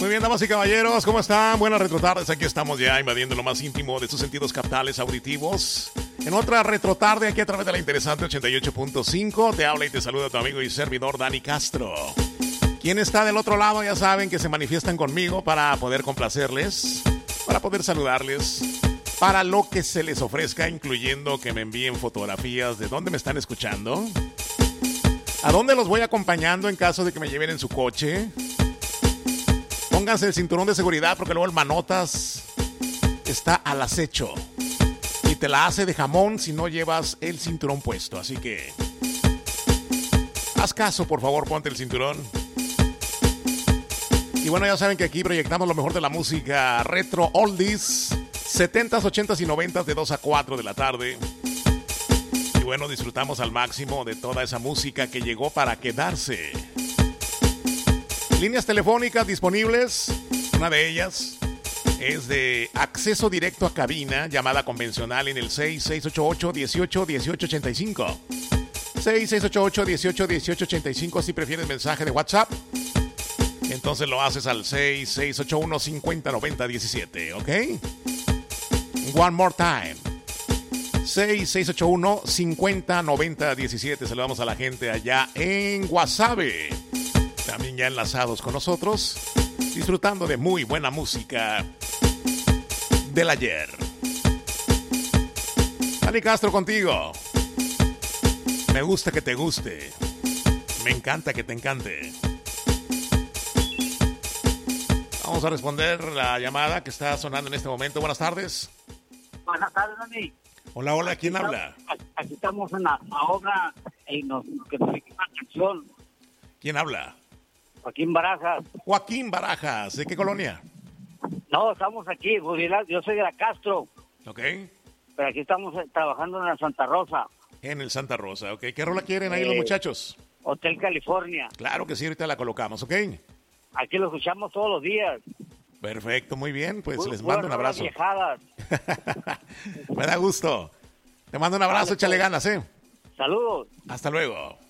Muy bien, damas y caballeros, ¿cómo están? Buenas retrotardes, aquí estamos ya invadiendo lo más íntimo de sus sentidos captales auditivos. En otra retrotarde aquí a través de la interesante 88.5, te habla y te saluda tu amigo y servidor Dani Castro. ¿Quién está del otro lado? Ya saben que se manifiestan conmigo para poder complacerles, para poder saludarles, para lo que se les ofrezca, incluyendo que me envíen fotografías de dónde me están escuchando, a dónde los voy acompañando en caso de que me lleven en su coche. Pónganse el cinturón de seguridad porque luego el manotas está al acecho y te la hace de jamón si no llevas el cinturón puesto. Así que haz caso, por favor, ponte el cinturón. Y bueno, ya saben que aquí proyectamos lo mejor de la música retro oldies, 70s, 80s y 90s de 2 a 4 de la tarde. Y bueno, disfrutamos al máximo de toda esa música que llegó para quedarse. Líneas telefónicas disponibles, una de ellas es de acceso directo a cabina, llamada convencional en el 6688-181885. 6688-181885 si prefieres mensaje de WhatsApp. Entonces lo haces al 6681-509017, ¿ok? One more time. 6681-509017. Saludamos a la gente allá en Guasave. También ya enlazados con nosotros, disfrutando de muy buena música del ayer. Dani Castro contigo. Me gusta que te guste. Me encanta que te encante. Vamos a responder la llamada que está sonando en este momento. Buenas tardes. Buenas tardes, Dani. Hola, hola, ¿quién habla? Aquí estamos en la obra y que nos hizo una canción. ¿Quién habla? Joaquín Barajas. Joaquín Barajas, ¿de qué colonia? No, estamos aquí, yo soy de la Castro. Ok. Pero aquí estamos trabajando en la Santa Rosa. En el Santa Rosa, ok. ¿Qué rola quieren ahí los muchachos? Hotel California. Claro que sí, ahorita la colocamos, ok. Aquí lo escuchamos todos los días. Perfecto, muy bien, pues les mando un abrazo. Viejadas. Me da gusto. Te mando un abrazo, Vale, échale pues. ganas, ¿eh? Saludos. Hasta luego.